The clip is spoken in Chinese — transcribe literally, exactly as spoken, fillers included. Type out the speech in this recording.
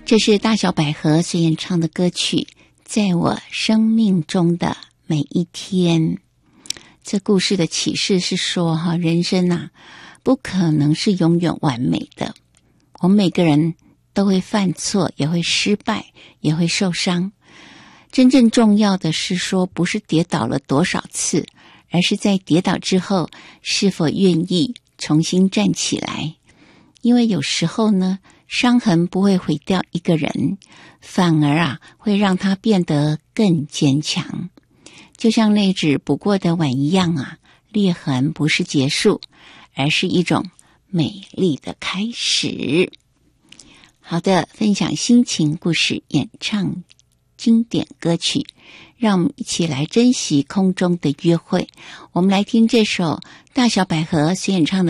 这是大小百合所演唱的歌曲《在我生命中的每一天》。这故事的启示是说，哈，人生啊，不可能是永远完美的。我们每个人都会犯错，也会失败，也会受伤。真正重要的是说，不是跌倒了多少次，而是在跌倒之后，是否愿意重新站起来。因为有时候呢，伤痕不会毁掉一个人，反而啊，会让他变得更坚强。就像那只不过的碗一样啊，裂痕不是结束，而是一种美丽的开始。好的，分享心情故事，演唱经典歌曲，让我们一起来珍惜空中的约会。我们来听这首大小百合所演唱的